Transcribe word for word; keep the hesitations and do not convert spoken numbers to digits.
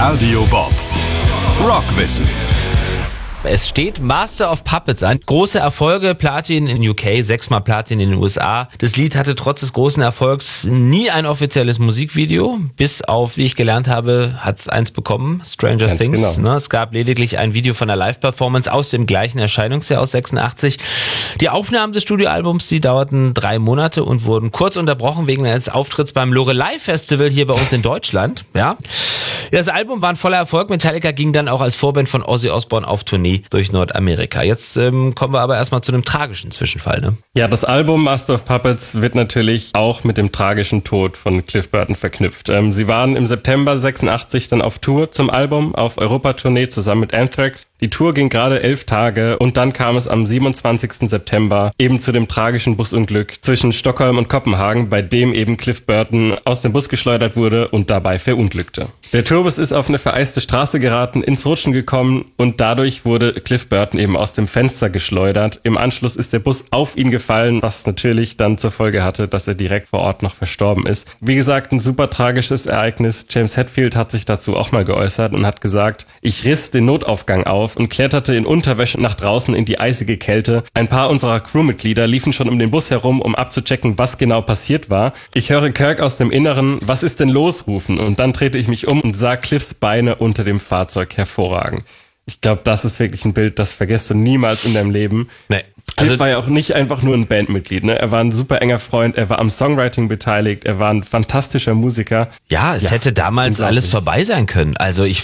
Radio Bob. Rockwissen. Es steht Master of Puppets an. Große Erfolge, Platin in U K, sechsmal Platin in den U S A. Das Lied hatte trotz des großen Erfolgs nie ein offizielles Musikvideo. Bis auf, wie ich gelernt habe, hat es eins bekommen, Stranger Ganz Things. genau. Ne? Es gab lediglich ein Video von einer Live-Performance aus dem gleichen Erscheinungsjahr aus sechsundachtzig. Die Aufnahmen des Studioalbums, die dauerten drei Monate und wurden kurz unterbrochen wegen eines Auftritts beim Loreley Festival hier bei uns in Deutschland. Ja. Das Album war ein voller Erfolg. Metallica ging dann auch als Vorband von Ozzy Osbourne auf Tournee durch Nordamerika. Jetzt ähm, kommen wir aber erstmal zu einem tragischen Zwischenfall. Ne? Ja, das Album Master of Puppets wird natürlich auch mit dem tragischen Tod von Cliff Burton verknüpft. Ähm, sie waren im September sechsundachtzig dann auf Tour zum Album, auf Europatournee zusammen mit Anthrax. Die Tour ging gerade elf Tage und dann kam es am siebenundzwanzigsten September eben zu dem tragischen Busunglück zwischen Stockholm und Kopenhagen, bei dem eben Cliff Burton aus dem Bus geschleudert wurde und dabei verunglückte. Der Tourbus ist auf eine vereiste Straße geraten, ins Rutschen gekommen und dadurch wurde Cliff Burton eben aus dem Fenster geschleudert. Im Anschluss ist der Bus auf ihn gefallen, was natürlich dann zur Folge hatte, dass er direkt vor Ort noch verstorben ist. Wie gesagt, ein super tragisches Ereignis. James Hetfield hat sich dazu auch mal geäußert und hat gesagt: Ich riss den Notaufgang auf und kletterte in Unterwäsche nach draußen in die eisige Kälte. Ein paar unserer Crewmitglieder liefen schon um den Bus herum, um abzuchecken, was genau passiert war. Ich höre Kirk aus dem Inneren: Was ist denn los? Rufen. Und dann drehte ich mich um und sah Cliffs Beine unter dem Fahrzeug hervorragen. Ich glaube, das ist wirklich ein Bild, das vergisst du niemals in deinem Leben. Nee. Cliff Also, war ja auch nicht einfach nur ein Bandmitglied, ne? Er war ein super enger Freund, er war am Songwriting beteiligt, er war ein fantastischer Musiker. ja, es Ja, hätte das ist damals alles unglaublich. vorbei sein können. Also ich